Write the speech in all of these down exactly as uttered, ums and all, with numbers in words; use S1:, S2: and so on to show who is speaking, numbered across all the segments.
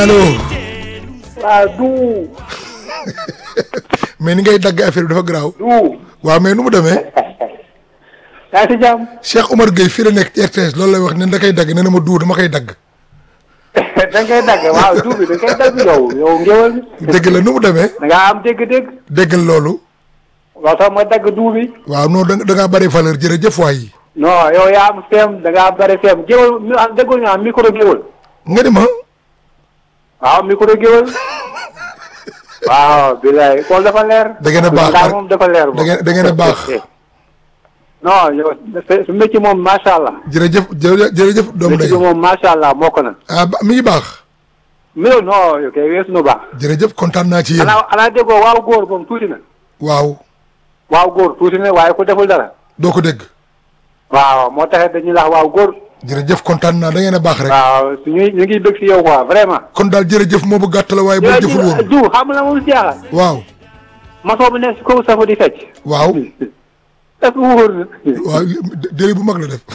S1: allo.
S2: waaw du.
S1: mais ni ngay dagg affaire bi dafa garaaw.
S2: du.
S1: waaw mais nu mu demee.
S2: yaa ngi si jàmm.
S1: Cheikh Omar Gueye fii la nekk R T S loolu lay wax ne da koy dagg nee na ma du dama koy dagg.
S2: da nga koy dagg waaw du bi da nga koy dagg yow yow ngéwal.
S1: dégg la nu mu demee.
S2: da ngaa am dégg-dégg.
S1: déggal loolu.
S2: waaw sax ma dagg du bi.
S1: waaw non da da ngaa bëri valeur jërëjëf waay.
S2: non yow yaa am feem da ngaa bëri feem géwal mi ah déggoo ñu am micro géwal.
S1: nga ni ma.
S2: waaw micro géwal. waaw bilaay xool dafa leer.
S1: da ngeen a baax
S2: daal moom dafa leer.
S1: da ngeen da ngeen a baax.
S2: non yow su métier moom macha allah.
S1: jërëjëf jërëjëf jërëjëf doomu ndey.
S2: métier moom macha allah mokk na.
S1: ah ba mi ngi baax.
S2: mais non yow kay weesu na baax.
S1: jërëjëf kontaan naa ci yéen.
S2: xanaa xanaa déggoo waaw góor moom tuuti na.
S1: waaw.
S2: waaw góor tuuti na waaye ku deful dara.
S1: doo ko dégg.
S2: waaw moo taxit dañuy lax waaw góor.
S1: jërëjëf kontaan naa da ngeen a baax rek.
S2: waaw ñu ñu ngi bëgg si yow quoi vraiment.
S1: kon daal jërëjëf moo bu gàtt la waaye boo jëful woon.
S2: du xam nga moom si jaaxal.
S1: waaw.
S2: masoo bu nekk si kaw safa di fecc.
S1: waaw.
S2: est-ce que wóor na.
S1: waaw déli bu mag la def.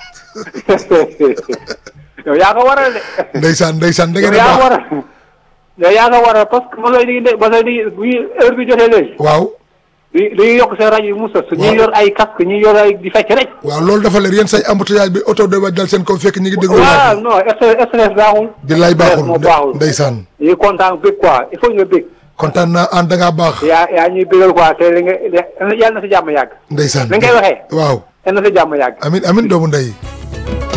S2: yow yaa ko waral de.
S1: ndeysaan ndeysaan da ngeen a
S2: yow yaa ko
S1: baax.
S2: waral. yow yaa ko waral parce que mosoo di de mosoo di bu ñu heure bi jotee léegi.
S1: waaw.
S2: di dañuy yokk seen rajo yi mu sës. ñuy yor ay casque ñuy yor ay di fecc rek.
S1: waaw loolu dafa leer yéen say embouteillage bi oto de waj dal seen kaw fekk ñi ngi déglu.
S2: waaw non stress baaxul.
S1: di lay baaxul
S2: moo baaxul.
S1: ndeysaan.
S2: ñu kontaan bëgg quoi il faut nga bëgg.
S1: kontaan naa ànd da ngaa baax.
S2: yaa yaa ñuy bëggal quoi te li nga yàlla na si jàmm yàgg.
S1: ndeysaan
S2: na ngay waxee.
S1: waaw.
S2: yàlla na si jàmm yàgg.
S1: amin amin doomu ndey